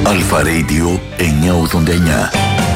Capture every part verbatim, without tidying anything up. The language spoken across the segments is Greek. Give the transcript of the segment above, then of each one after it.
Αλφα Radio εννιακόσια ογδόντα εννιά.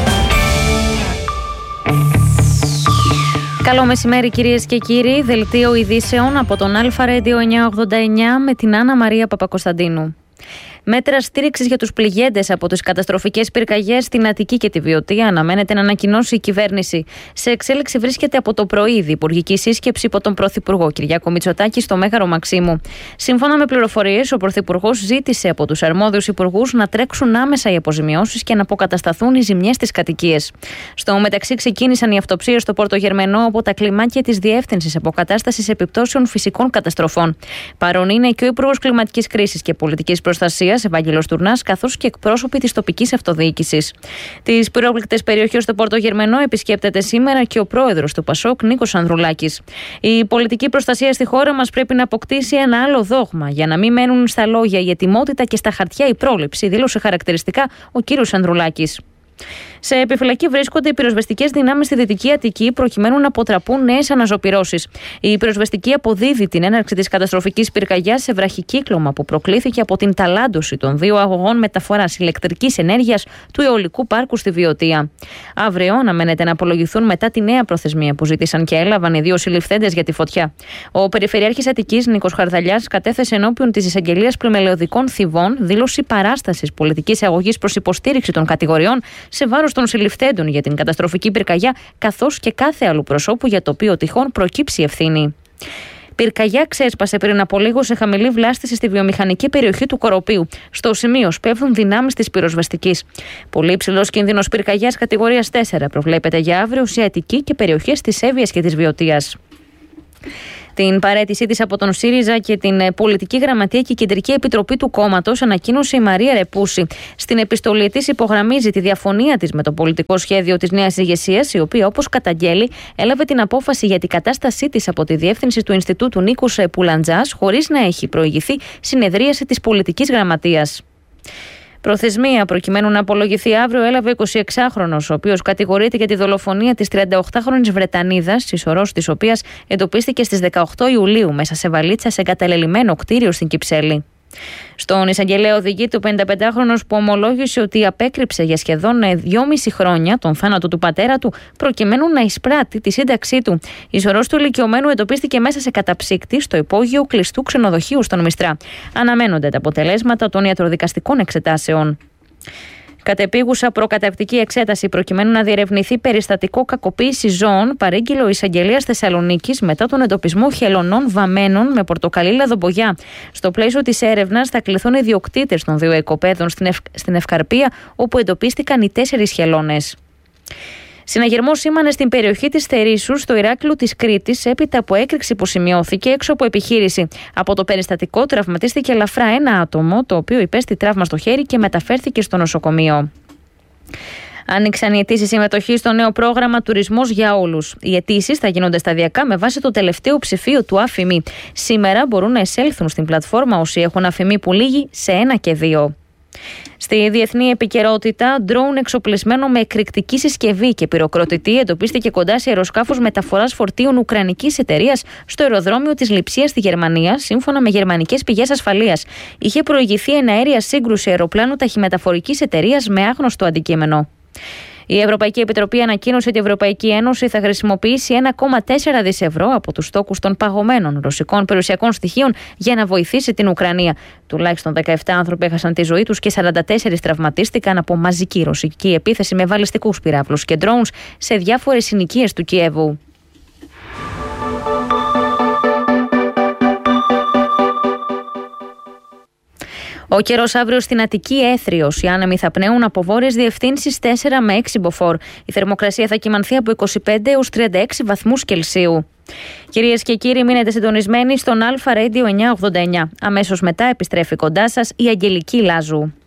Καλό μεσημέρι κυρίες και κύριοι, δελτίο ειδήσεων από τον Αλφα Radio εννιακόσια ογδόντα εννιά με την Άννα Μαρία Παπακοσταντίνου. Μέτρα στήριξης για τους πληγέντες από τις καταστροφικές πυρκαγιές στην Αττική και τη Βιωτία αναμένεται να ανακοινώσει η κυβέρνηση. Σε εξέλιξη βρίσκεται από το πρωί η διυπουργική σύσκεψη υπό τον Πρωθυπουργό Κυριάκο Μητσοτάκη στο Μέγαρο Μαξίμου. Σύμφωνα με πληροφορίες, ο Πρωθυπουργός ζήτησε από τους αρμόδιους υπουργούς να τρέξουν άμεσα οι αποζημιώσεις και να αποκατασταθούν οι ζημιές στις κατοικίες. Στο μεταξύ, ξεκίνησαν οι αυτοψίες στο Πόρτο Γερμενό από τα κλιμάκια της Διεύθυνσης Αποκατάστασης Επιπτώσεων Φυσικών Καταστροφών. Παρόν είναι και ο Υπουργός Κλιματικής Κρίσης και Πολιτικής Προστασίας, Ευάγγελος Τουρνάς, καθώς και εκπρόσωποι της τοπικής αυτοδιοίκησης. Τις πυρόπληκτες περιοχές στο Πόρτο Γερμενό επισκέπτεται σήμερα και ο πρόεδρος του Πασόκ, Νίκος Ανδρουλάκης. Η πολιτική προστασία στη χώρα μας πρέπει να αποκτήσει ένα άλλο δόγμα για να μην μένουν στα λόγια η ετοιμότητα και στα χαρτιά η πρόληψη, δήλωσε χαρακτηριστικά ο κύριος Ανδρουλάκης. Σε επιφυλακή βρίσκονται οι πυροσβεστικές δυνάμεις στη Δυτική Αττική προκειμένου να αποτραπούν νέες αναζωπυρώσεις. Η πυροσβεστική αποδίδει την έναρξη της καταστροφικής πυρκαγιάς σε βραχικύκλωμα που προκλήθηκε από την ταλάντωση των δύο αγωγών μεταφοράς ηλεκτρικής ενέργειας του αιωλικού πάρκου στη Βιωτία. Αύριο αναμένεται να απολογηθούν μετά τη νέα προθεσμία που ζήτησαν και έλαβαν οι δύο συλληφθέντες για τη φωτιά. Ο Περιφερειάρχης Αττικής Νίκος Χαρδαλιάς κατέθεσε ενώπιον της εισαγγελίας πλημελαιωδικών θηβών δήλωση παράστασης πολιτικής αγωγής προς υποστήριξη των κατηγοριών σε βάρος των συλληφθέντων για την καταστροφική πυρκαγιά, καθώς και κάθε άλλου προσώπου για το οποίο τυχόν προκύψει ευθύνη. Πυρκαγιά ξέσπασε πριν από λίγο σε χαμηλή βλάστηση στη βιομηχανική περιοχή του Κοροπείου. Στο σημείο σπέβδουν δυνάμεις της πυροσβεστικής. Πολύ υψηλός κίνδυνος πυρκαγιάς κατηγορίας τέσσερα προβλέπεται για αύριο σε Αττική και περιοχές της Εύβοιας και της Βιωτίας. Την παραίτησή της από τον ΣΥΡΙΖΑ και την Πολιτική Γραμματεία και Κεντρική Επιτροπή του κόμματος ανακοίνωσε η Μαρία Ρεπούση. Στην επιστολή της υπογραμμίζει τη διαφωνία της με το πολιτικό σχέδιο της νέας ηγεσίας, η οποία, όπως καταγγέλει, έλαβε την απόφαση για την κατάστασή της από τη διεύθυνση του Ινστιτούτου Νίκους Πουλαντζάς, χωρίς να έχει προηγηθεί συνεδρίαση της Πολιτικής Γραμματείας. Προθεσμία προκειμένου να απολογηθεί αύριο έλαβε ο εικοσιεξάχρονος, ο οποίος κατηγορείται για τη δολοφονία της τριανταοκτάχρονης Βρετανίδας, συσσωρός της οποίας εντοπίστηκε στις δεκαοκτώ Ιουλίου μέσα σε βαλίτσα σε εγκαταλελειμμένο κτίριο στην Κυψέλη. Στον εισαγγελέα οδηγείται ο πενηνταπεντάχρονος που ομολόγησε ότι απέκρυψε για σχεδόν δυόμιση χρόνια τον θάνατο του πατέρα του προκειμένου να εισπράττει τη σύνταξή του. Η σωρός του ηλικιωμένου εντοπίστηκε μέσα σε καταψύκτη στο υπόγειο κλειστού ξενοδοχείου στον Μιστρά. Αναμένονται τα αποτελέσματα των ιατροδικαστικών εξετάσεων. Κατεπίγουσα προκαταρκτική εξέταση προκειμένου να διερευνηθεί περιστατικό κακοποίηση ζώων παρήγγειλε ο εισαγγελέας Θεσσαλονίκης μετά τον εντοπισμό χελωνών βαμμένων με πορτοκαλί λαδομπογιά. Στο πλαίσιο της έρευνας θα κληθούν οι ιδιοκτήτες των δύο οικοπαίδων στην, Ευ... στην Ευκαρπία, όπου εντοπίστηκαν οι τέσσερις χελώνες. Συναγερμός σήμανε στην περιοχή της Θερίσσου, στο Ηράκλειο της Κρήτης, έπειτα από έκρηξη που σημειώθηκε έξω από επιχείρηση. Από το περιστατικό τραυματίστηκε ελαφρά ένα άτομο, το οποίο υπέστη τραύμα στο χέρι και μεταφέρθηκε στο νοσοκομείο. Άνοιξαν οι αιτήσεις συμμετοχής στο νέο πρόγραμμα Τουρισμός για Όλους. Οι αιτήσεις θα γίνονται σταδιακά με βάση το τελευταίο ψηφίο του ΑΦΙΜΗ. Σήμερα μπορούν να εισέλθουν στην πλατφόρμα όσοι έχουν ΑΦΙΜΗ που λύγει σε ένα και δύο. Στη διεθνή επικαιρότητα, ντρόουν εξοπλισμένο με εκρηκτική συσκευή και πυροκροτητή εντοπίστηκε κοντά σε αεροσκάφος μεταφοράς φορτίων ουκρανικής εταιρείας στο αεροδρόμιο της Λειψίας στη Γερμανία, σύμφωνα με γερμανικές πηγές ασφαλείας. Είχε προηγηθεί εναέρια σύγκρουση αεροπλάνου ταχυμεταφορικής εταιρείας με άγνωστο αντικείμενο. Η Ευρωπαϊκή Επιτροπή ανακοίνωσε ότι η Ευρωπαϊκή Ένωση θα χρησιμοποιήσει ένα κόμμα τέσσερα δισεκατομμύρια ευρώ από τους στόκους των παγωμένων ρωσικών περιουσιακών στοιχείων για να βοηθήσει την Ουκρανία. Τουλάχιστον δεκαεπτά άνθρωποι έχασαν τη ζωή τους και σαράντα τέσσερις τραυματίστηκαν από μαζική ρωσική επίθεση με βαλιστικούς πυράβλους και drones σε διάφορες συνοικίες του Κιέβου. Ο καιρός αύριο στην Αττική έθριος. Οι άνεμοι θα πνέουν από βόρειες διευθύνσεις τέσσερα με έξι μποφόρ. Η θερμοκρασία θα κυμανθεί από είκοσι πέντε έως τριάντα έξι βαθμούς Κελσίου. Κυρίες και κύριοι, μείνετε συντονισμένοι στον Αλφα Radio εννιακόσια ογδόντα εννιά. Αμέσως μετά επιστρέφει κοντά σας η Αγγελική Λάζου.